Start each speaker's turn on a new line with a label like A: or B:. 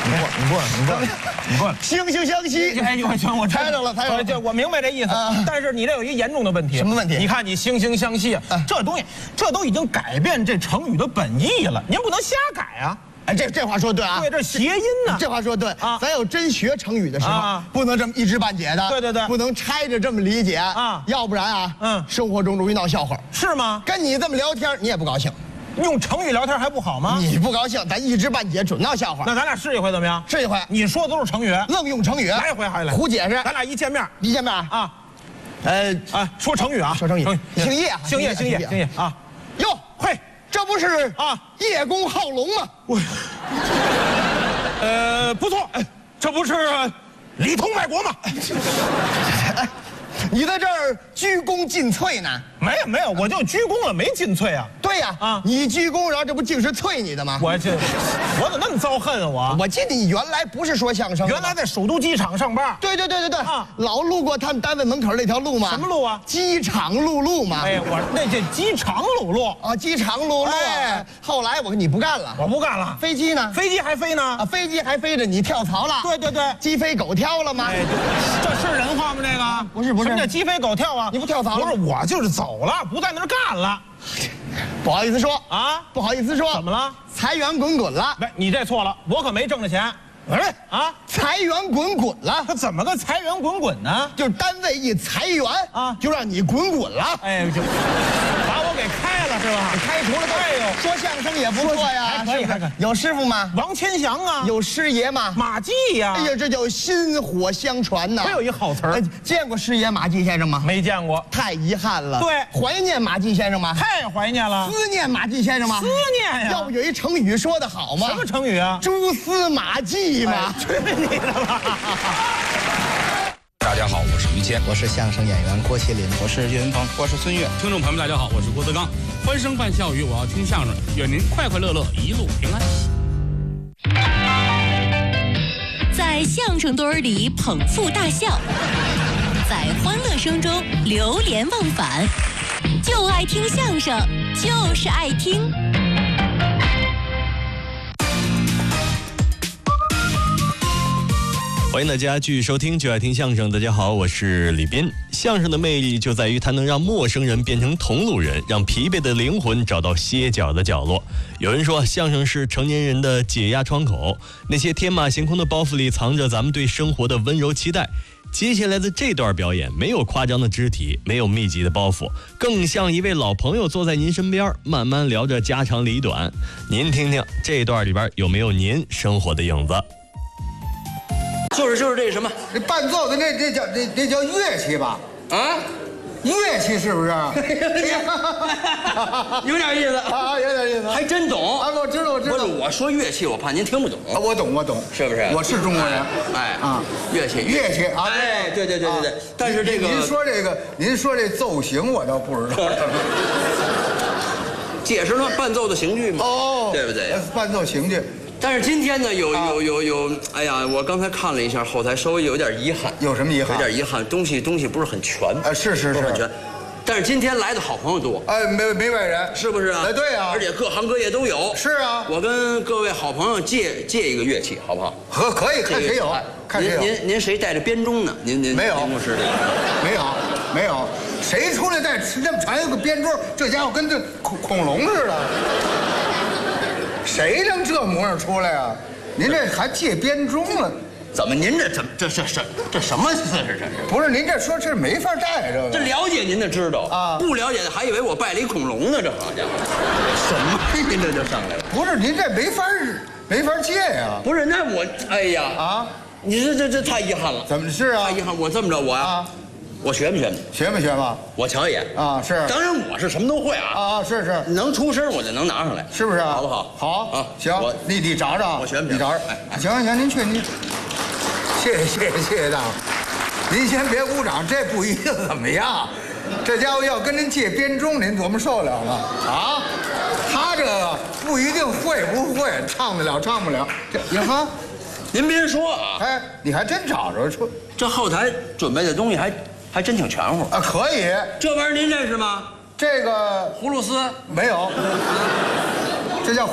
A: 你过来，
B: 惺惺相惜。
A: 哎，行，我
B: 猜着了，
A: 我明白这意思。但是你这有一严重的问题。
B: 什么问题？
A: 你看你惺惺相惜啊，这东西，这都已经改变这成语的本意了，您不能瞎改啊。
B: 哎，这话说对啊，
A: 对，这谐音呢。
B: 这话说对啊，咱有真学成语的时候，不能这么一知半解的。
A: 对，
B: 不能拆着这么理解啊，要不然啊，生活中容易闹笑话。
A: 是吗？
B: 跟你这么聊天，你也不高兴。
A: 用成语聊天还不好吗？
B: 你不高兴，咱一知半解，准闹笑话。
A: 那咱俩试一回怎么样？
B: 试一回。
A: 你说的都是成语，
B: 愣用成语，
A: 来一回还来。
B: 胡解释。
A: 咱俩一见面
B: 啊，
A: 说成语啊，
B: 说成语。姓叶
A: 啊。
B: 哟，嘿，这不是啊叶公好龙吗？
A: 不错，这不是里通外国吗？
B: 你在这儿鞠躬尽瘁呢？
A: 没有，我就鞠躬了，没尽瘁啊。
B: 对呀，你鞠躬，然后这不竟是啐你的吗？
A: 我怎么那么遭恨啊？
B: 我记得你原来不是说相声，
A: 原来在首都机场上班。
B: 对，老路过他们单位门口那条路吗？
A: 什么路啊？
B: 机场路嘛。
A: 哎，我那叫机场路
B: 啊，机场路。哎，后来我跟你不干了，
A: 我不干了。
B: 飞机呢？
A: 飞机还飞呢？
B: 啊，飞机还飞着，你跳槽了？
A: 对，
B: 鸡飞狗跳了吗？
A: 哎，这是人话吗？这个
B: 不是，
A: 什么叫鸡飞狗跳啊？
B: 你不跳槽了？
A: 不是，我就是走了，不在那儿干了。
B: 不好意思说
A: 啊，
B: 不好意思说，
A: 怎么了？
B: 财源滚滚了。
A: 没，你这错了，我可没挣着钱。
B: 财源滚滚了，
A: 他怎么个财源滚滚呢？
B: 就是单位一裁员啊，就让你滚滚了。
A: 哎，就把我给开了是吧？
B: 开除了。哎呦，说相声也不错呀，
A: 还可以。
B: 有师傅吗？
A: 王千祥啊。
B: 有师爷吗？
A: 马季呀。
B: 哎呀，这叫薪火相传呐。
A: 我有一好词儿。
B: 见过师爷马季先生吗？
A: 没见过，
B: 太遗憾了。
A: 对，
B: 怀念马季先生吗？
A: 太怀念了。
B: 思念马季先生吗？
A: 思念呀。
B: 要不有一成语说得好吗？
A: 什么成语啊？
B: 蛛丝马迹嘛。
A: 去你的吧！
C: 大家好，我是于谦，
D: 我是相声演员郭麒麟，
E: 我是岳云鹏，
F: 我是孙越。听众朋友们，大家好，我是郭德纲。欢声伴笑语，我要听相声，愿您快快乐乐，一路平安。
G: 在相声堆里捧腹大笑，在欢乐声中流连忘返，就爱听相声，就是爱听。
H: 欢迎大家继续收听就爱听相声。大家好，我是李斌。相声的魅力就在于它能让陌生人变成同路人，让疲惫的灵魂找到歇脚的角落。有人说，相声是成年人的解压窗口，那些天马行空的包袱里藏着咱们对生活的温柔期待。接下来的这段表演没有夸张的肢体，没有密集的包袱，更像一位老朋友坐在您身边，慢慢聊着家长里短。您听听这段里边有没有您生活的影子？
E: 就是这什么，
I: 那伴奏的那叫乐器吧？
E: 啊，
I: 乐器是不是？
E: 有点意思
I: 啊，有点意思，
E: 还真懂
I: 啊！我知道。
E: 不是我说乐器，我怕您听不懂。
I: 我懂，
E: 是不是？
I: 我是中国人。
E: 哎啊，乐器啊！哎，对。但是这个
I: 您说这奏型我倒不知道。
E: 解释了伴奏的形句嘛？哦，对不对？
I: 伴奏形句。
E: 但是今天呢，有，哎呀，我刚才看了一下后台，稍微有点遗憾。
I: 有什么遗憾？
E: 有点遗憾，东西不是很全。
I: 是，
E: 不是很全。但是今天来的好朋友多。
I: 哎，没外人，
E: 是不是啊？
I: 哎，对啊。
E: 而且各行各业都有。
I: 是啊。
E: 我跟各位好朋友借一个乐器，好不好？
I: 可以，看谁有。看谁有。
E: 您谁带着编钟呢？您
I: 没有。
E: 不是这个。
I: 没有。谁出来带这么长一个编钟？这家伙跟这恐龙似的。谁能这模样出来啊？您这还借编钟了？
E: 怎么？您这什么姿势？这是？
I: 不是您这说这没法带这个。
E: 这了解您的知道啊，不了解的还以为我拜了一恐龙呢。这好家伙，什么？您这就上来了？
I: 不是您这没法借呀。
E: 不是那我哎呀啊！你说这太遗憾了。
I: 怎么是啊？
E: 太遗憾！我这么着我呀。我学不
I: 吧？
E: 我瞧一眼
I: 啊！是，
E: 当然我是什么都会啊！
I: 是，
E: 能出声我就能拿上来，
I: 是不是？
E: 好不好？
I: 好
E: 啊！
I: 行，你找找，
E: 我学，
I: 你找找。哎，行，您去，谢谢大伙。您先别鼓掌，这不一定怎么样。这家伙要跟您借编钟，您琢磨受了啊？他这个不一定会不会，唱得了唱不了。这哈，
E: 您别说啊，
I: 哎，你还真找着出，
E: 这后台准备的东西还真挺全乎
I: 啊！可以，
E: 这玩意儿您认识吗？
I: 这个
E: 葫芦丝
I: 没有，